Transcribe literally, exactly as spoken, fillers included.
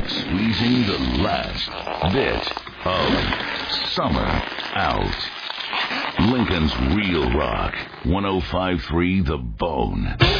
Squeezing the last bit of summer out. Lincoln's Real Rock, one oh five point three The Bone.